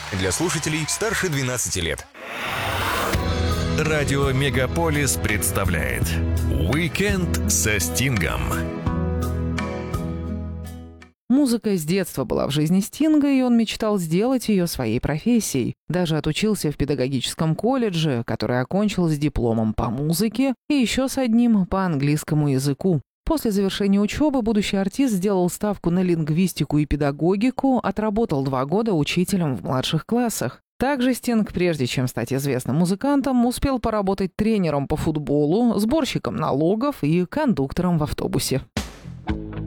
Для слушателей старше 12 лет. Радио Мегаполис представляет «Уикенд со Стингом». Музыка с детства была в жизни Стинга, и он мечтал сделать ее своей профессией. Даже отучился в педагогическом колледже, который окончил с дипломом по музыке и еще с одним по английскому языку. После завершения учебы будущий артист сделал ставку на лингвистику и педагогику, отработал 2 года учителем в младших классах. Также Стинг, прежде чем стать известным музыкантом, успел поработать тренером по футболу, сборщиком налогов и кондуктором в автобусе.